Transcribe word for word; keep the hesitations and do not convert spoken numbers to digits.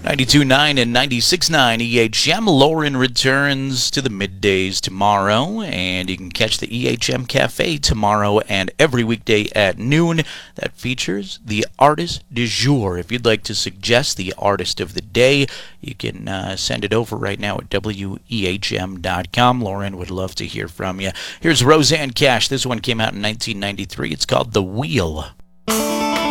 ninety-two point nine and ninety-six point nine E H M. Lauren returns to the middays tomorrow, and you can catch the E H M Cafe tomorrow and every weekday at noon. That features the artist du jour. If you'd like to suggest the artist of the day, you can uh, send it over right now at W E H M dot com. Lauren would love to hear from you. Here's Rosanne Cash. This one came out in nineteen ninety-three. It's called The Wheel.